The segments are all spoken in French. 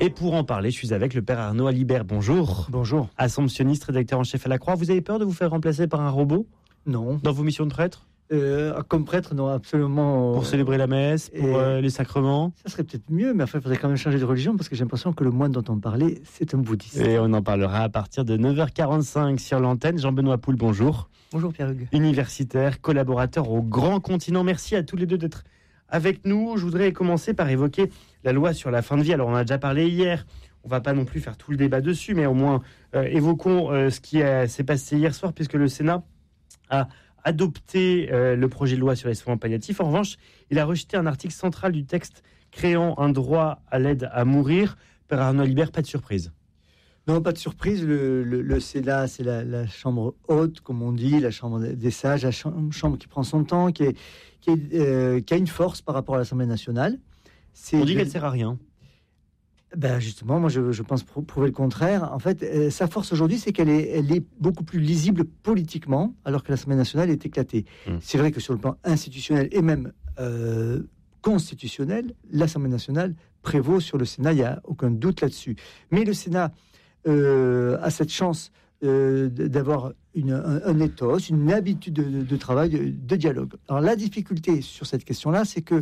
Et pour en parler, je suis avec le père Arnaud Alibert. Bonjour. Bonjour. Assomptionniste, rédacteur en chef à la Croix. Vous avez peur de vous faire remplacer par un robot ? Non. Dans vos missions de prêtre ? Comme prêtre, non, absolument. Pour célébrer la messe, pour les sacrements ? Ça serait peut-être mieux, mais enfin, il faudrait quand même changer de religion parce que j'ai l'impression que le moine dont on parlait, c'est un bouddhiste. Et on en parlera à partir de 9h45 sur l'antenne. Jean-Benoît Poul, bonjour. Bonjour Pierre-Hugues. Universitaire, collaborateur au Grand Continent. Merci à tous les deux d'être avec nous. Je voudrais commencer par évoquer la loi sur la fin de vie. Alors, on en a déjà parlé hier. On ne va pas non plus faire tout le débat dessus, mais au moins évoquons ce qui s'est passé hier soir, puisque le Sénat a adopté le projet de loi sur les soins palliatifs. En revanche, il a rejeté un article central du texte créant un droit à l'aide à mourir. Père Arnaud Alibert, pas de surprise. Non, pas de surprise. Le Sénat, c'est la chambre haute, comme on dit, la chambre des sages, la chambre qui prend son temps, qui a une force par rapport à l'Assemblée nationale. On dit qu'elle ne sert à rien. Ben justement, moi je pense prouver le contraire. En fait, sa force aujourd'hui, c'est qu'elle est beaucoup plus lisible politiquement, alors que l'Assemblée nationale est éclatée. C'est vrai que sur le plan institutionnel et même constitutionnel, l'Assemblée nationale prévaut sur le Sénat, il n'y a aucun doute là-dessus. Mais le Sénat a cette chance d'avoir un ethos, une habitude de travail, de dialogue. Alors la difficulté sur cette question-là, c'est que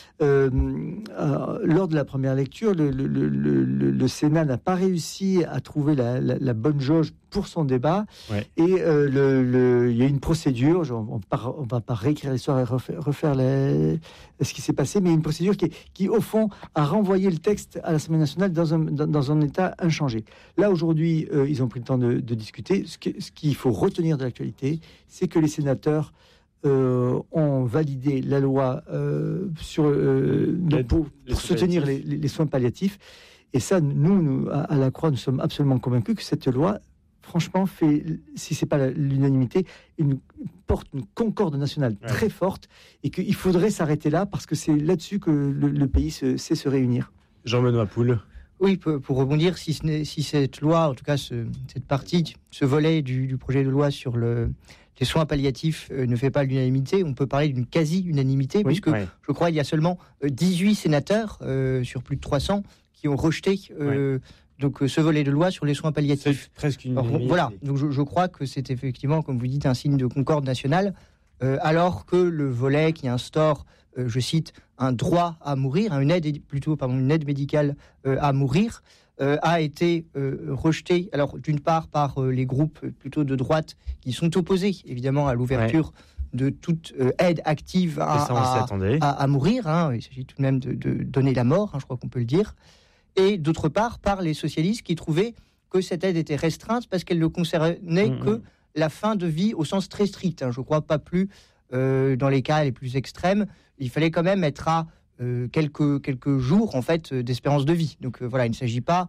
lors de la première lecture, le Sénat n'a pas réussi à trouver la bonne jauge pour son débat. Ouais. Et il y a une procédure, on va pas réécrire l'histoire et refaire ce qui s'est passé, mais une procédure qui au fond, a renvoyé le texte à l'Assemblée nationale dans un état inchangé. Là, aujourd'hui, ils ont pris le temps de discuter. Ce qu'il faut retenir de l'actualité, c'est que les sénateurs ont validé la loi pour soutenir les soins palliatifs. Et ça, nous, à la Croix, nous sommes absolument convaincus que cette loi, franchement, si ce n'est pas l'unanimité, porte une concorde nationale très forte et qu'il faudrait s'arrêter là parce que c'est là-dessus que le pays sait se réunir. Jean-Benoît Poul. Oui, pour rebondir, si cette loi, en tout cas cette partie, ce volet du projet de loi sur les soins palliatifs ne fait pas l'unanimité, on peut parler d'une quasi-unanimité, puisque je crois il y a seulement 18 sénateurs sur plus de 300 qui ont rejeté donc, ce volet de loi sur les soins palliatifs. C'est presque une unanimité. Voilà, donc je crois que c'est effectivement, comme vous dites, un signe de concorde nationale, alors que le volet qui instaure, je cite, un droit à mourir, une aide médicale à mourir, a été rejeté, alors d'une part par les groupes plutôt de droite qui sont opposés évidemment à l'ouverture de toute aide active à mourir. Il s'agit tout de même de donner la mort, je crois qu'on peut le dire. Et d'autre part par les socialistes qui trouvaient que cette aide était restreinte parce qu'elle ne concernait que la fin de vie au sens très strict. Je ne crois pas plus dans les cas les plus extrêmes. Il fallait quand même être à quelques jours en fait d'espérance de vie. Donc voilà, il ne s'agit pas,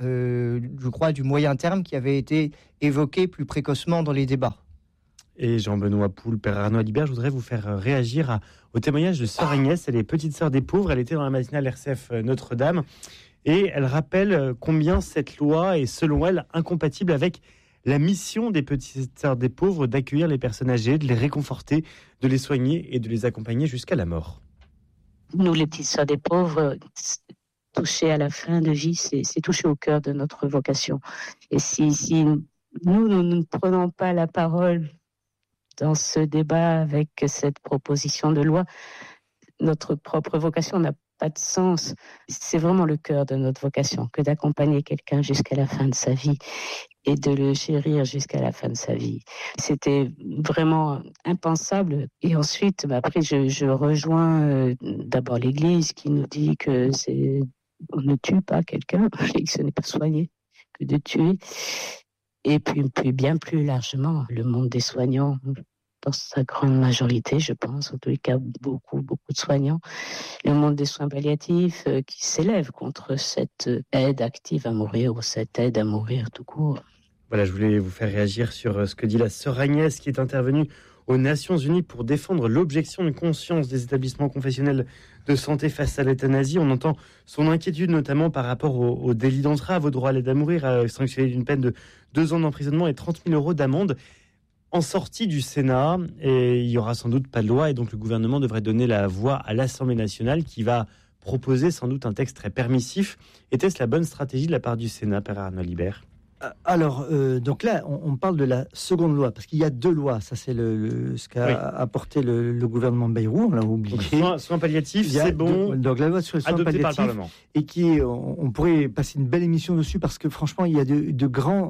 je crois, du moyen terme qui avait été évoqué plus précocement dans les débats. Et Jean-Benoît Poul, père Arnaud Alibert, je voudrais vous faire réagir au témoignage de sœur Agnès. Elle est petite sœur des pauvres. Elle était dans la matinale RCF Notre-Dame et elle rappelle combien cette loi est, selon elle, incompatible avec la mission des petites sœurs des pauvres d'accueillir les personnes âgées, de les réconforter, de les soigner et de les accompagner jusqu'à la mort. Nous, les petites sœurs des pauvres, touchées à la fin de vie, c'est touché au cœur de notre vocation. Et si nous ne prenons pas la parole dans ce débat avec cette proposition de loi, notre propre vocation n'a pas de sens. C'est vraiment le cœur de notre vocation que d'accompagner quelqu'un jusqu'à la fin de sa vie et de le chérir jusqu'à la fin de sa vie. C'était vraiment impensable. Et ensuite, après, je rejoins d'abord l'Église qui nous dit que on ne tue pas quelqu'un et que ce n'est pas soigner que de tuer. Et puis bien plus largement, le monde des soignants, dans sa grande majorité, je pense, en tous les cas, beaucoup de soignants, le monde des soins palliatifs qui s'élève contre cette aide active à mourir ou cette aide à mourir tout court. Voilà, je voulais vous faire réagir sur ce que dit la sœur Agnès qui est intervenue aux Nations Unies pour défendre l'objection de conscience des établissements confessionnels de santé face à l'euthanasie. On entend son inquiétude notamment par rapport au délit d'entrave au droit à l'aide à mourir, sanctionné d'une peine de 2 ans d'emprisonnement et 30 000 € d'amende. En sortie du Sénat, et il n'y aura sans doute pas de loi, et donc le gouvernement devrait donner la voix à l'Assemblée nationale qui va proposé sans doute un texte très permissif. Était-ce la bonne stratégie de la part du Sénat, Père Arnaud Libert ? Alors, donc là, on parle de la seconde loi, parce qu'il y a deux lois. Ça, c'est ce qu'a apporté le gouvernement Bayrou, on l'a oublié. Soins palliatifs, c'est bon. Donc la loi sur les soins palliatifs, par le Parlement. Et on pourrait passer une belle émission dessus, parce que franchement, il y a de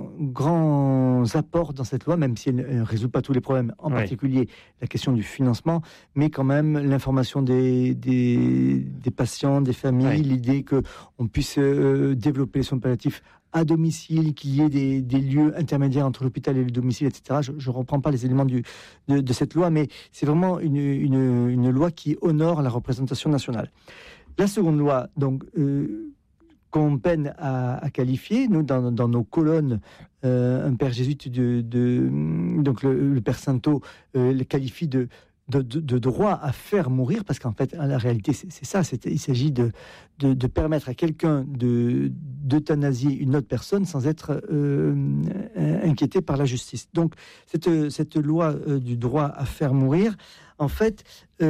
grands apports dans cette loi, même si elle ne résout pas tous les problèmes, en particulier la question du financement, mais quand même l'information des patients, des familles, l'idée qu'on puisse développer les soins palliatifs à domicile, qu'il y ait des lieux intermédiaires entre l'hôpital et le domicile, etc. Je ne reprends pas les éléments de cette loi, mais c'est vraiment une loi qui honore la représentation nationale. La seconde loi, donc, qu'on peine à qualifier, nous, dans nos colonnes, un père jésuite, donc le père Santo, le qualifie de droit à faire mourir, parce qu'en fait, la réalité, c'est ça. Il s'agit de permettre à quelqu'un d'euthanasier une autre personne sans être inquiété par la justice. Donc, cette loi du droit à faire mourir, en fait,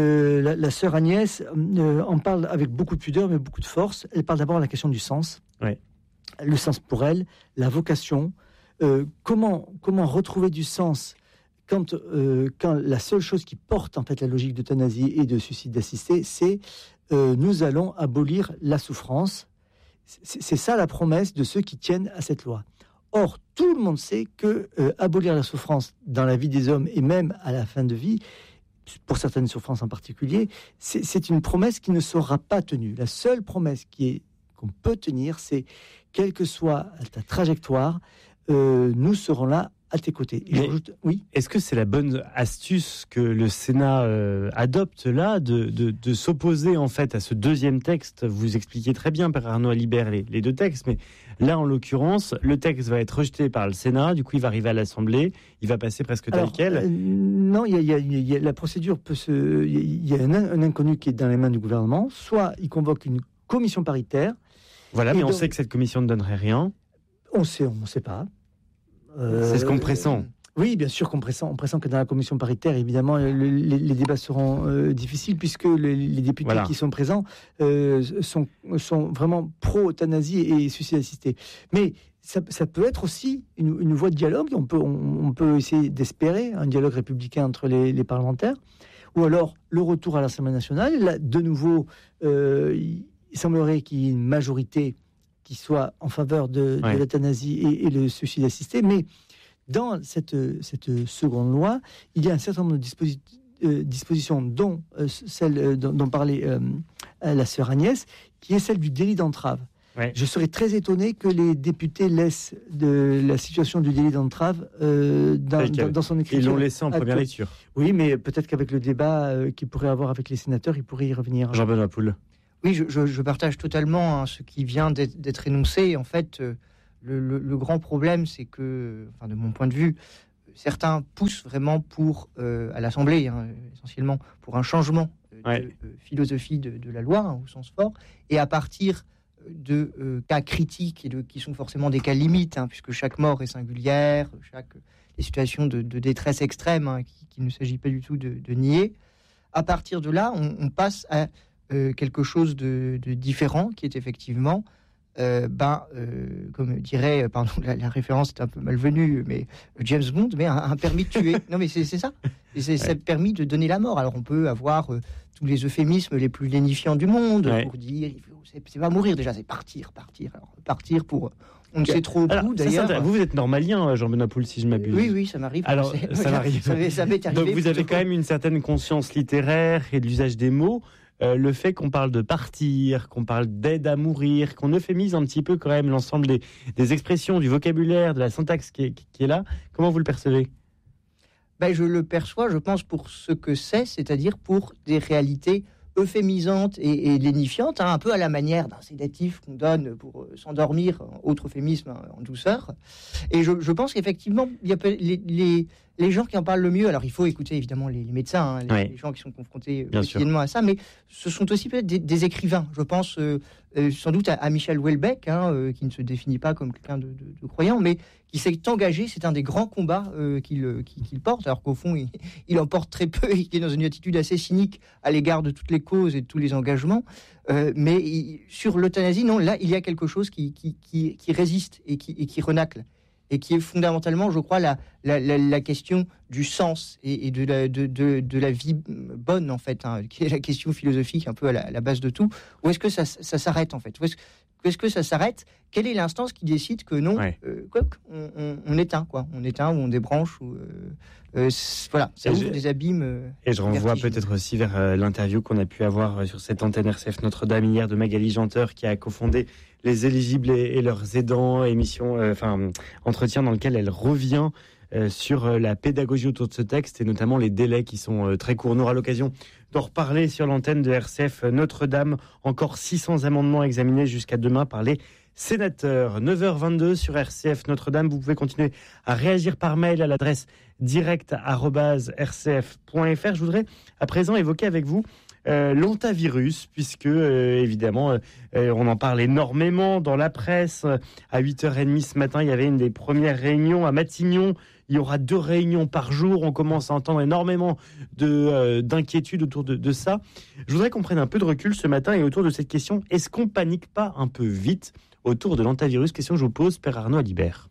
la sœur Agnès en parle avec beaucoup de pudeur, mais beaucoup de force. Elle parle d'abord de la question du sens. Le sens pour elle, la vocation. Comment retrouver du sens quand la seule chose qui porte en fait la logique d'euthanasie et de suicide assisté, c'est nous allons abolir la souffrance. C'est ça la promesse de ceux qui tiennent à cette loi. Or, tout le monde sait que abolir la souffrance dans la vie des hommes et même à la fin de vie, pour certaines souffrances en particulier, c'est une promesse qui ne sera pas tenue. La seule promesse qu'on peut tenir, c'est quelle que soit ta trajectoire, nous serons là à tes côtés. Oui. Est-ce que c'est la bonne astuce que le Sénat adopte là, de s'opposer en fait à ce deuxième texte ? Vous expliquez très bien, Père Arnaud Alibert, les deux textes, mais là en l'occurrence, le texte va être rejeté par le Sénat, du coup il va arriver à l'Assemblée, il va passer presque tel quel. Non, il y a la procédure il y a un inconnu qui est dans les mains du gouvernement, soit il convoque une commission paritaire. Voilà, mais on sait que cette commission ne donnerait rien. On sait pas. C'est ce qu'on pressent. Oui, bien sûr qu'on pressent que dans la commission paritaire, évidemment, les débats seront difficiles, puisque les députés qui sont présents sont vraiment pro-euthanasie et suicide assisté. Mais ça peut être aussi une voie de dialogue. On peut essayer d'espérer un dialogue républicain entre les parlementaires, ou alors le retour à l'Assemblée nationale. Là, de nouveau, il semblerait qu'il y ait une majorité qui soit en faveur de l'euthanasie et le suicide assisté, mais dans cette seconde loi, il y a un certain nombre de dispositions, dont celle dont parlait la sœur Agnès, qui est celle du délit d'entrave. Je serais très étonné que les députés laissent la situation du délit d'entrave dans son écriture. Ils l'ont laissé en première lecture. Oui, mais peut-être qu'avec le débat qu'il pourrait avoir avec les sénateurs, ils pourraient y revenir. Jean-Benoît Poul. Oui, je partage totalement ce qui vient d'être énoncé. En fait, le grand problème, c'est que, de mon point de vue, certains poussent vraiment à l'Assemblée, essentiellement, pour un changement de philosophie de la loi, au sens fort, et à partir de cas critiques et qui sont forcément des cas limites, puisque chaque mort est singulière, les situations de détresse extrême, qu'il ne s'agit pas du tout de nier. À partir de là, on passe à quelque chose de différent, qui est effectivement, comme dirait, pardon, la référence est un peu malvenue, mais James Bond, mais un permis de tuer. Non, mais c'est ça. Ça permet de donner la mort. Alors on peut avoir tous les euphémismes les plus lénifiants du monde pour dire, c'est pas mourir déjà, c'est partir. Alors partir pour on ne sait trop où d'ailleurs. Vous êtes normalien, Jean-Benoît Poul, si je m'abuse. Oui, ça m'arrive. Alors, ça m'arrive. Ça m'est arrivé. Donc vous avez quand même une certaine conscience littéraire et de l'usage des mots. Le fait qu'on parle de partir, qu'on parle d'aide à mourir, qu'on euphémise un petit peu quand même l'ensemble des expressions, du vocabulaire, de la syntaxe qui est là, comment vous le percevez ? Je le perçois, je pense, pour ce que c'est-à-dire pour des réalités euphémisantes et lénifiantes, un peu à la manière d'un sédatif qu'on donne pour s'endormir, autre euphémisme, en douceur. Et je pense qu'effectivement, il y a les gens qui en parlent le mieux, alors il faut écouter évidemment les médecins, les gens qui sont confrontés quotidiennement à ça, mais ce sont aussi peut-être des écrivains. Je pense sans doute à Michel Houellebecq, qui ne se définit pas comme quelqu'un de croyant, mais qui s'est engagé. C'est un des grands combats qu'il porte, alors qu'au fond, il en porte très peu et qu'il est dans une attitude assez cynique à l'égard de toutes les causes et de tous les engagements. Mais sur l'euthanasie, non, là, il y a quelque chose qui résiste et qui renacle. Et qui est fondamentalement, je crois, la question du sens et de la vie bonne, en fait, qui est la question philosophique un peu à la base de tout. Où est-ce que ça s'arrête, en fait ? Où est-ce que ça s'arrête ? Quelle est l'instance qui décide que non, on éteint, quoi. On éteint ou on débranche ou... voilà, ça ouvre des abîmes. Et je renvoie peut-être aussi vers l'interview qu'on a pu avoir sur cette antenne RCF Notre-Dame hier de Magali Janteur, qui a cofondé Les Éligibles et leurs aidants, entretien dans lequel elle revient sur la pédagogie autour de ce texte et notamment les délais qui sont très courts. On aura l'occasion d'en reparler sur l'antenne de RCF Notre-Dame. Encore 600 amendements examinés jusqu'à demain par les sénateurs. 9h22 sur RCF Notre-Dame. Vous pouvez continuer à réagir par mail à l'adresse direct@rcf.fr. Je voudrais à présent évoquer avec vous l'hantavirus, puisque évidemment on en parle énormément dans la presse. À 8h30 ce matin, il y avait une des premières réunions à Matignon. Il y aura 2 réunions par jour. On commence à entendre énormément d'inquiétudes autour de ça. Je voudrais qu'on prenne un peu de recul ce matin et autour de cette question. Est-ce qu'on panique pas un peu vite autour de l'hantavirus ? Question que je vous pose, Père Arnaud Alibert.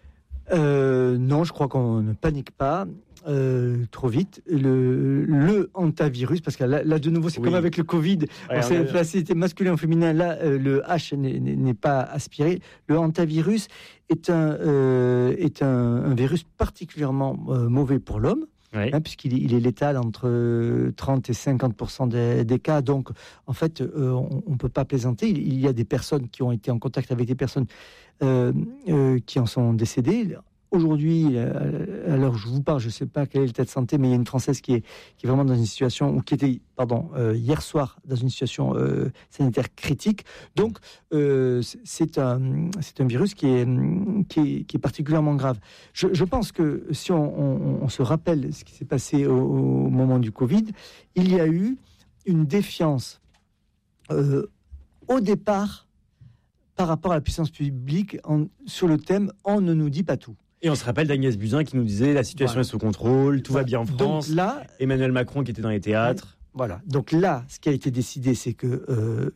Non, je crois qu'on ne panique pas trop vite. Le hantavirus, parce que là de nouveau, c'est comme avec le Covid, on s'est placé, c'était masculin ou féminin, là le H n'est pas aspiré. Le hantavirus est un virus particulièrement mauvais pour l'homme. Puisqu'il est létal entre 30 et 50% des cas. Donc, en fait, on ne peut pas plaisanter. Il y a des personnes qui ont été en contact avec des personnes qui en sont décédées. Aujourd'hui, à l'heure où je vous parle, je ne sais pas quel est l'état de santé, mais il y a une Française qui est vraiment dans une situation, ou qui était, hier soir, dans une situation sanitaire critique. Donc, c'est un virus qui est particulièrement grave. Je pense que si on se rappelle ce qui s'est passé au moment du Covid, il y a eu une défiance au départ par rapport à la puissance publique sur le thème « on ne nous dit pas tout ». Et on se rappelle d'Agnès Buzyn qui nous disait la situation est sous contrôle, tout va bien en France. Donc là, Emmanuel Macron qui était dans les théâtres. Voilà. Donc là, ce qui a été décidé, c'est que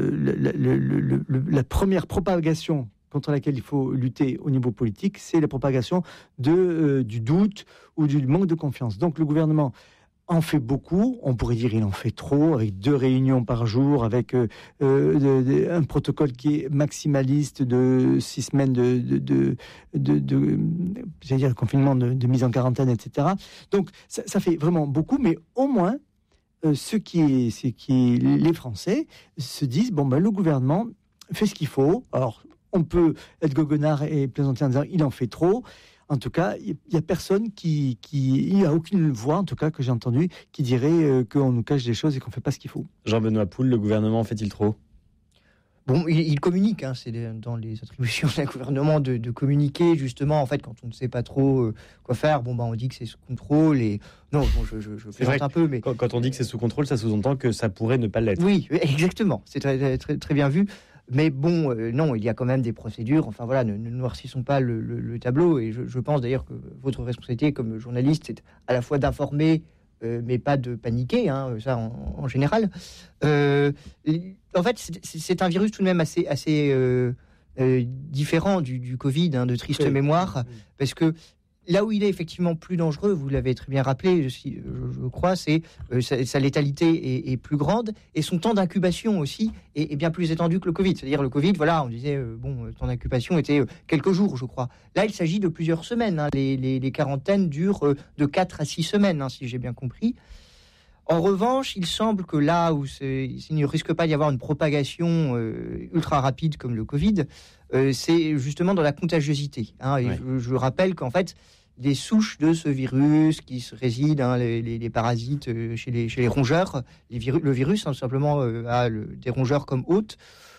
la première propagation contre laquelle il faut lutter au niveau politique, c'est la propagation du doute ou du manque de confiance. Donc le gouvernement en fait beaucoup, on pourrait dire il en fait trop, avec 2 réunions par jour, avec un protocole qui est maximaliste de 6 semaines de confinement, de mise en quarantaine, etc. Donc ça fait vraiment beaucoup, mais au moins les Français se disent le gouvernement fait ce qu'il faut. Alors on peut être goguenard et plaisanter en disant il en fait trop. En tout cas, il n'y a personne il n'y a aucune voix, en tout cas, que j'ai entendue, qui dirait qu'on nous cache des choses et qu'on ne fait pas ce qu'il faut. Jean-Benoît Poul, le gouvernement fait-il trop ? Bon, il communique, c'est dans les attributions d'un gouvernement de communiquer, justement, en fait, quand on ne sait pas trop quoi faire, on dit que c'est sous contrôle, et... Non, je plaisante un peu, mais... Quand on dit que c'est sous contrôle, ça sous-entend que ça pourrait ne pas l'être. Oui, exactement, c'est très, très, très bien vu. Mais non, il y a quand même des procédures. Enfin voilà, ne noircissons pas le tableau. Et je pense d'ailleurs que votre responsabilité comme journaliste, c'est à la fois d'informer, mais pas de paniquer. Ça en général. En fait, c'est un virus tout de même assez différent du Covid, de triste mémoire, parce que là où il est effectivement plus dangereux, vous l'avez très bien rappelé, je crois, c'est sa létalité est plus grande et son temps d'incubation aussi est bien plus étendu que le Covid. C'est-à-dire le Covid, on disait, le temps d'incubation était quelques jours, je crois. Là, il s'agit de plusieurs semaines. Les quarantaines durent de 4 à 6 semaines, si j'ai bien compris. En revanche, il semble que là où il ne risque pas d'y avoir une propagation ultra rapide comme le Covid, c'est justement dans la contagiosité. Et je rappelle qu'en fait, des souches de ce virus qui résident, les parasites chez les rongeurs, le virus simplement a des rongeurs comme hôte,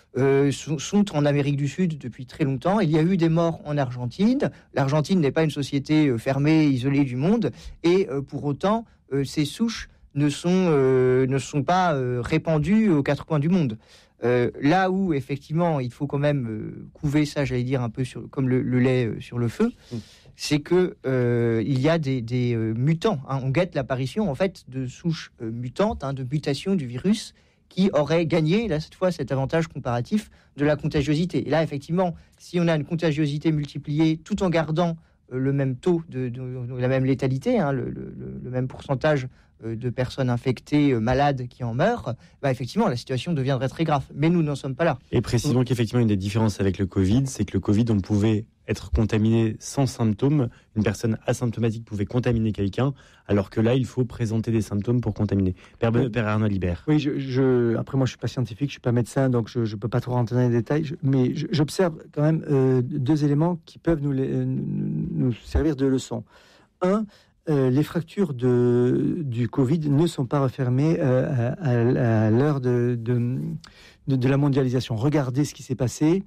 sont en Amérique du Sud depuis très longtemps. Il y a eu des morts en Argentine. L'Argentine n'est pas une société fermée, isolée du monde, et pour autant, ces souches ne sont pas répandues aux quatre coins du monde. Là où, effectivement, il faut quand même couver ça, j'allais dire, un peu comme le lait sur le feu, c'est que il y a des mutants. On guette l'apparition, en fait, de souches mutantes, de mutations du virus qui auraient gagné, là, cette fois, cet avantage comparatif de la contagiosité. Et là, effectivement, si on a une contagiosité multipliée tout en gardant le même taux, de la même létalité, le même pourcentage de personnes infectées, malades qui en meurent, effectivement, la situation deviendrait très grave. Mais nous n'en sommes pas là. Et précisons qu'effectivement, une des différences avec le Covid, c'est que le Covid, on pouvait être contaminé sans symptômes. Une personne asymptomatique pouvait contaminer quelqu'un, alors que là, il faut présenter des symptômes pour contaminer. Père Arnaud Libert. Oui, après, moi, je ne suis pas scientifique, je ne suis pas médecin, donc je ne peux pas trop rentrer dans les détails. Mais j'observe quand même deux éléments qui peuvent nous servir de leçon. Un, les fractures du Covid ne sont pas refermées à l'heure de la mondialisation. Regardez ce qui s'est passé.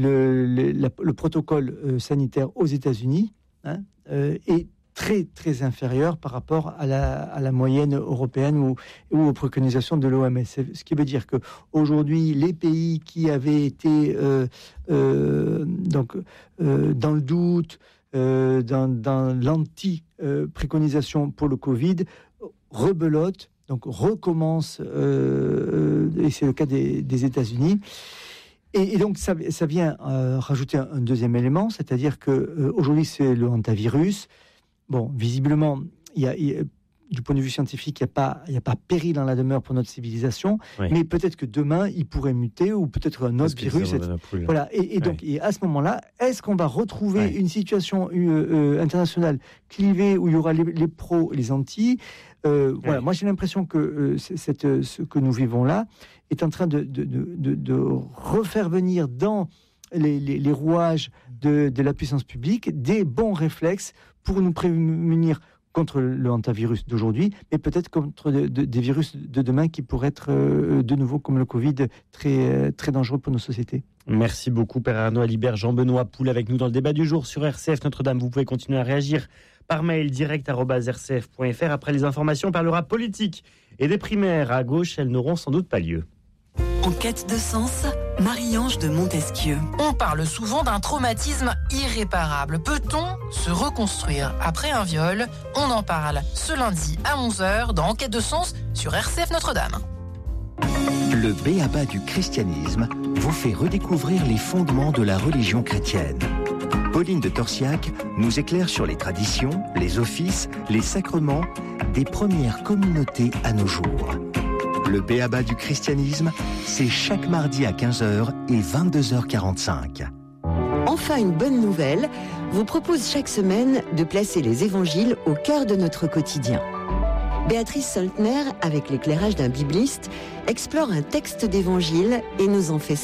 Le protocole sanitaire aux États-Unis est très, très inférieur par rapport à la moyenne européenne ou aux préconisations de l'OMS. Ce qui veut dire qu'aujourd'hui, les pays qui avaient été dans le doute, dans l'anti-préconisation pour le Covid, rebelote, donc recommence, et c'est le cas des États-Unis. Et donc ça vient rajouter un deuxième élément, c'est-à-dire qu'aujourd'hui c'est le hantavirus. Bon, visiblement, du point de vue scientifique, il n'y a pas péril dans la demeure pour notre civilisation, mais peut-être que demain, il pourrait muter, ou peut-être un autre virus. Voilà. Et donc, et à ce moment-là, est-ce qu'on va retrouver une situation internationale clivée où il y aura les pros, les antis? Voilà. Moi, j'ai l'impression que ce que nous vivons là est en train de refaire venir dans les rouages de la puissance publique des bons réflexes pour nous prémunir contre le hantavirus d'aujourd'hui, mais peut-être contre des virus de demain qui pourraient être de nouveau, comme le Covid, très, très dangereux pour nos sociétés. Merci beaucoup, Père Arnaud Alibert. Jean-Benoît Poul avec nous dans le débat du jour sur RCF Notre-Dame. Vous pouvez continuer à réagir par mail direct@rcf.fr. Après les informations, on parlera politique et des primaires. À gauche, elles n'auront sans doute pas lieu. En quête de sens, Marie-Ange de Montesquieu. On parle souvent d'un traumatisme irréparable. Peut-on se reconstruire après un viol? On en parle ce lundi à 11h dans En quête de sens sur RCF Notre-Dame. Le b.a.-ba du christianisme vous fait redécouvrir les fondements de la religion chrétienne. Pauline de Torsiac nous éclaire sur les traditions, les offices, les sacrements des premières communautés à nos jours. Le b.a.-ba du christianisme, c'est chaque mardi à 15h et 22h45. Enfin, une bonne nouvelle vous propose chaque semaine de placer les évangiles au cœur de notre quotidien. Béatrice Soltner, avec l'éclairage d'un bibliste, explore un texte d'évangile et nous en fait